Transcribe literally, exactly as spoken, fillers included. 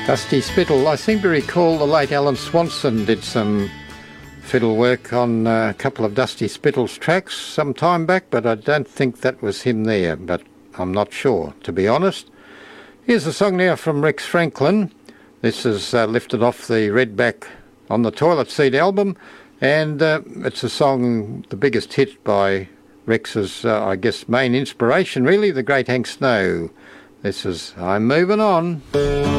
Dusty Spittle. I seem to recall the late Alan Swanson did some fiddle work on a couple of Dusty Spittle's tracks some time back, but I don't think that was him there, but I'm not sure, to be honest. Here's a song now from Rex Franklin. This is uh, lifted off the Redback on the Toilet Seat album, and uh, it's a song, the biggest hit by Rex's, uh, I guess, main inspiration, really, the great Hank Snow. This is I'm Moving On.